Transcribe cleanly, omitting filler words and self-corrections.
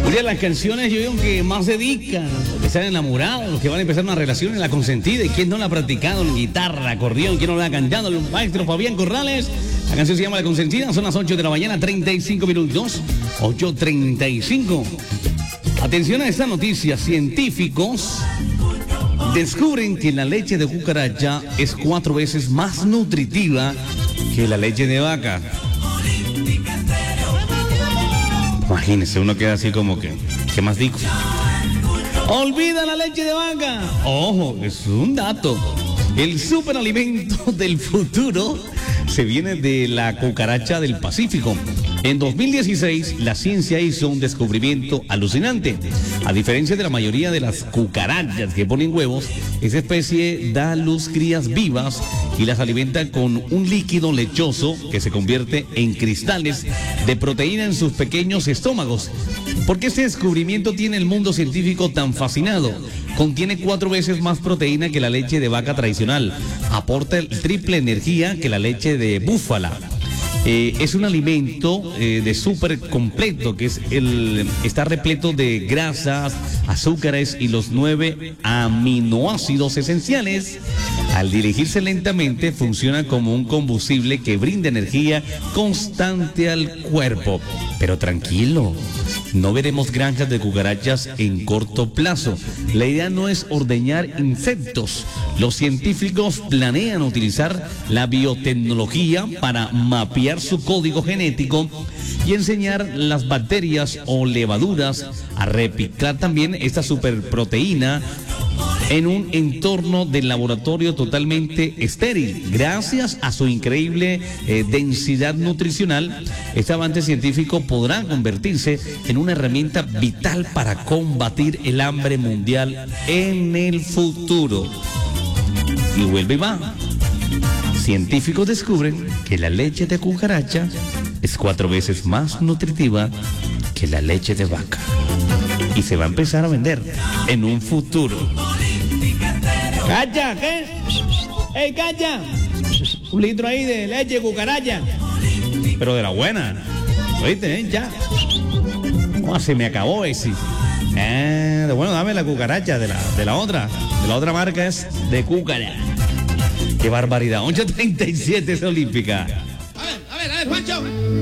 Mira, las canciones yo digo que más dedican, los que están enamorados, los que van a empezar una relación en la consentida. ¿Y quién no la ha practicado en guitarra, acordeón? ¿Quién no la ha cantado? El maestro Fabián Corrales. La canción se llama La Consentida. Son las 8 de la mañana, 35 minutos. 8:35. Atención a esta noticia. Científicos descubren que la leche de cucaracha es 4 veces más nutritiva que la leche de vaca. Imagínese, uno queda así como que, ¿qué más digo? Olvida la leche de vaca. Ojo, es un dato. El superalimento del futuro se viene de la cucaracha del Pacífico. En 2016, la ciencia hizo un descubrimiento alucinante. A diferencia de la mayoría de las cucarachas que ponen huevos, esa especie da a luz crías vivas y las alimenta con un líquido lechoso que se convierte en cristales de proteína en sus pequeños estómagos. ¿Por qué este descubrimiento tiene el mundo científico tan fascinado? Contiene 4 veces más proteína que la leche de vaca tradicional. Aporta el triple energía que la leche de búfala. Es un alimento de súper completo, que está repleto de grasas, azúcares y los 9 aminoácidos esenciales. Al dirigirse lentamente, funciona como un combustible que brinda energía constante al cuerpo. Pero tranquilo, no veremos granjas de cucarachas en corto plazo. La idea no es ordeñar insectos. Los científicos planean utilizar la biotecnología para mapear su código genético y enseñar las bacterias o levaduras a replicar también esta superproteína en un entorno de laboratorio totalmente estéril. Gracias a su increíble densidad nutricional, este avance científico podrá convertirse en una herramienta vital para combatir el hambre mundial en el futuro. Y vuelve y va. Científicos descubren que la leche de cucaracha es 4 veces más nutritiva que la leche de vaca. Y se va a empezar a vender en un futuro. ¡Cacha! ¿Qué? ¡Ey, cacha! 1 litro ahí de leche de cucaracha. Pero de la buena. ¿Oíste? Ya. Oh, se me acabó ese. Bueno, dame la cucaracha de la otra. De la otra marca es de cúcara. ¡Qué barbaridad! 8:37 es olímpica. A ver, Juancho.